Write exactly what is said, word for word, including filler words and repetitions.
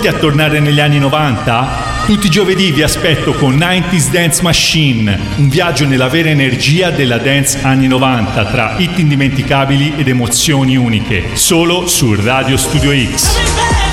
Pronti a tornare negli anni novanta? Tutti i giovedì vi aspetto con novanta Dance Machine, un viaggio nella vera energia della dance anni novanta tra hit indimenticabili ed emozioni uniche, solo su Radio Studio X.